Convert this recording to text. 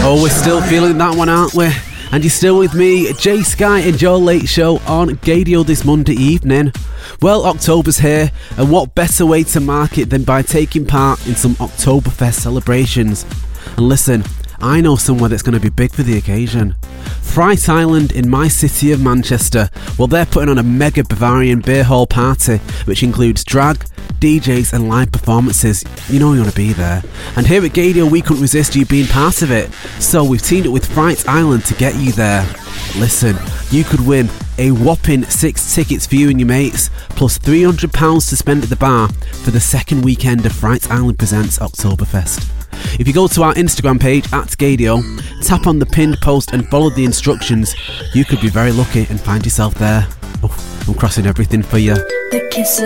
Oh, we're still feeling that one, aren't we? And you're still with me, Jay Sky, and your late show on Gadio this Monday evening. Well, October's here, and what better way to mark it than by taking part in some Oktoberfest celebrations? And listen, I know somewhere that's going to be big for the occasion. Fright Island in my city of Manchester. Well, they're putting on a mega Bavarian beer hall party, which includes drag, DJs and live performances. You know you want to be there. And here at Gadio, we couldn't resist you being part of it. So we've teamed up with Fright Island to get you there. Listen, you could win a whopping 6 tickets for you and your mates, plus £300 to spend at the bar for the second weekend of Fright Island Presents Oktoberfest. If you go to our Instagram page at Gadio, tap on the pinned post and follow the instructions, you could be very lucky and find yourself there. Oh, I'm crossing everything for you.